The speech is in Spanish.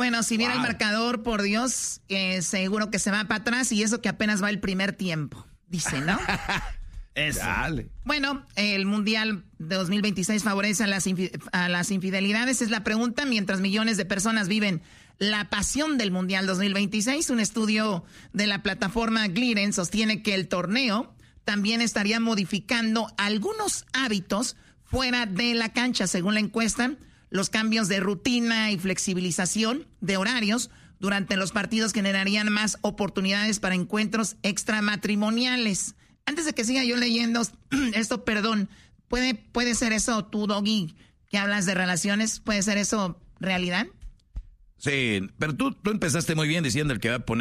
Bueno, si viera el marcador, por Dios, seguro que se va para atrás y eso que apenas va el primer tiempo, dice, ¿no? Dale. Bueno, el Mundial de 2026 favorece a las infidelidades, es la pregunta, mientras millones de personas viven la pasión del Mundial 2026. Un estudio de la plataforma Gliden sostiene que el torneo también estaría modificando algunos hábitos fuera de la cancha. Según la encuesta, los cambios de rutina y flexibilización de horarios durante los partidos generarían más oportunidades para encuentros extramatrimoniales. Antes de que siga yo leyendo esto, perdón, ¿puede ser eso tú, Doggy, que hablas de relaciones? ¿Puede ser eso realidad? Sí, pero tú empezaste muy bien diciendo el que va a poner